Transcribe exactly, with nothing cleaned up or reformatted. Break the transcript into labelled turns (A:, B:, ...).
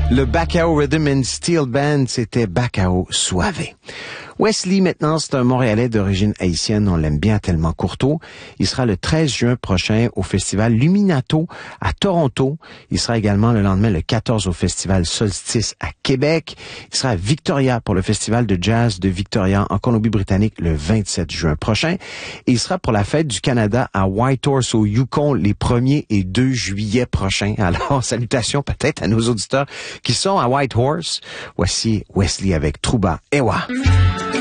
A: Le Bacao Rhythm and Steel Band, c'était Bacao Suave. Wesley, maintenant, c'est un Montréalais d'origine haïtienne. On l'aime bien, tellement Courteau. Il sera le treize juin prochain au festival Luminato à Toronto. Il sera également le lendemain, le quatorze, au festival Solstice à Québec. Il sera à Victoria pour le festival de jazz de Victoria en Colombie-Britannique le vingt-sept juin prochain. Et il sera pour la fête du Canada à Whitehorse au Yukon les premier et deux juillet prochains. Alors, salutations peut-être à nos auditeurs qui sont à Whitehorse. Voici Wesley avec Trouba Ewa.